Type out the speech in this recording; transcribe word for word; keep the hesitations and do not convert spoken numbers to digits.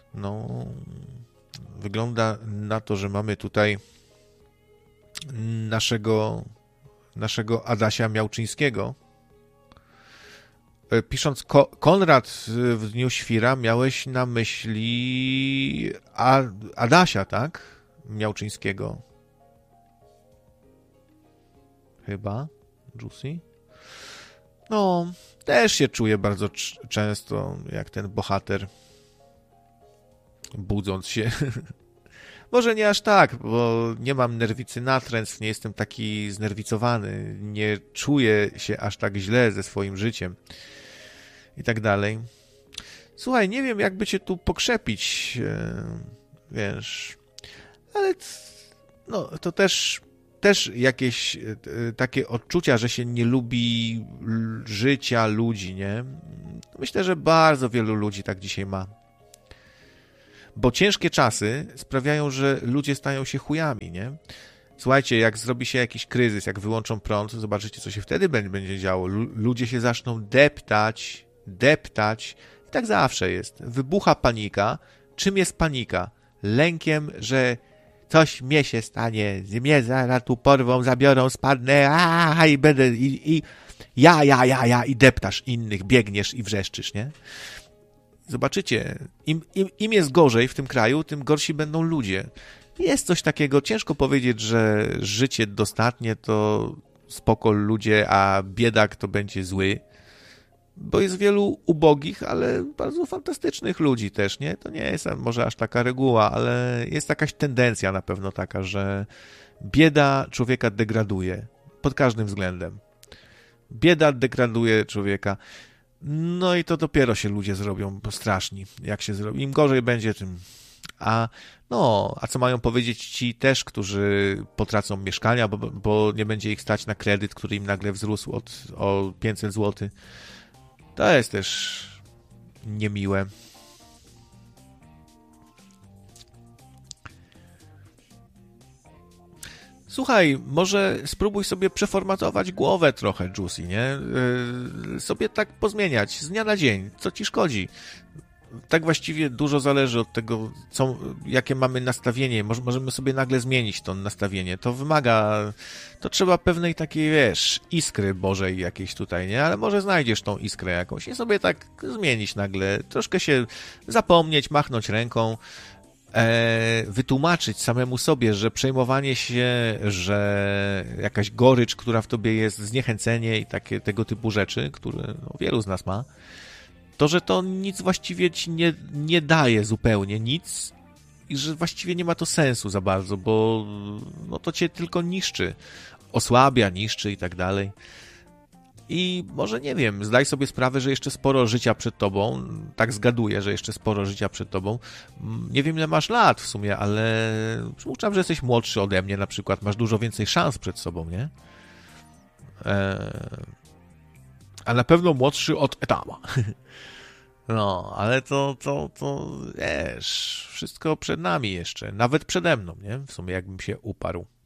No, wygląda na to, że mamy tutaj naszego, naszego Adasia Miałczyńskiego. Pisząc Ko- Konrad w Dniu Świra, miałeś na myśli A- Adasia, tak? Miałczyńskiego. Chyba, Juicy? No, też się czuję bardzo c- często jak ten bohater, budząc się. Może nie aż tak, bo nie mam nerwicy natręstw, nie jestem taki znerwicowany, nie czuję się aż tak źle ze swoim życiem i tak dalej. Słuchaj, nie wiem, jakby cię tu pokrzepić, wiesz, ale no, to też, też jakieś takie odczucia, że się nie lubi życia ludzi, nie? Myślę, że bardzo wielu ludzi tak dzisiaj ma. Bo ciężkie czasy sprawiają, że ludzie stają się chujami, nie? Słuchajcie, jak zrobi się jakiś kryzys, jak wyłączą prąd, zobaczycie, co się wtedy będzie działo. Ludzie się zaczną deptać, deptać. I tak zawsze jest. Wybucha panika. Czym jest panika? Lękiem, że coś mnie się stanie, mnie zaraz tu porwą, zabiorą, spadnę, a i będę, i, i ja, ja, ja, ja, i deptasz innych, biegniesz i wrzeszczysz, nie? Zobaczycie, im, im, im jest gorzej w tym kraju, tym gorsi będą ludzie. Jest coś takiego, ciężko powiedzieć, że życie dostatnie to spoko ludzie, a biedak to będzie zły, bo jest wielu ubogich, ale bardzo fantastycznych ludzi też, nie? To nie jest może aż taka reguła, ale jest jakaś tendencja na pewno taka, że bieda człowieka degraduje pod każdym względem. Bieda degraduje człowieka. No i to dopiero się ludzie zrobią straszni, jak się zrobi. Im gorzej będzie, tym... A no, a co mają powiedzieć ci też, którzy potracą mieszkania, bo, bo nie będzie ich stać na kredyt, który im nagle wzrósł od, o pięćset złotych. To jest też niemiłe. Słuchaj, może spróbuj sobie przeformatować głowę trochę, Juicy, nie? Yy, sobie tak pozmieniać z dnia na dzień. Co ci szkodzi? Tak właściwie dużo zależy od tego, co, jakie mamy nastawienie. Może, możemy sobie nagle zmienić to nastawienie. To wymaga, to trzeba pewnej takiej, wiesz, iskry Bożej jakiejś tutaj, nie? Ale może znajdziesz tą iskrę jakąś i sobie tak zmienić nagle. Troszkę się zapomnieć, machnąć ręką, e, wytłumaczyć samemu sobie, że przejmowanie się, że jakaś gorycz, która w tobie jest, zniechęcenie i takie tego typu rzeczy, które no, wielu z nas ma, to, że to nic właściwie ci nie, nie daje zupełnie nic i że właściwie nie ma to sensu za bardzo, bo no to cię tylko niszczy, osłabia, niszczy i tak dalej. I może, nie wiem, zdaj sobie sprawę, że jeszcze sporo życia przed tobą, tak zgaduję, że jeszcze sporo życia przed tobą. Nie wiem, ile masz lat w sumie, ale przypuszczam, że jesteś młodszy ode mnie na przykład, masz dużo więcej szans przed sobą, nie? Eee... A na pewno młodszy od Etama. No, ale to, to, to, wiesz, wszystko przed nami jeszcze, nawet przede mną, nie? W sumie jakbym się uparł.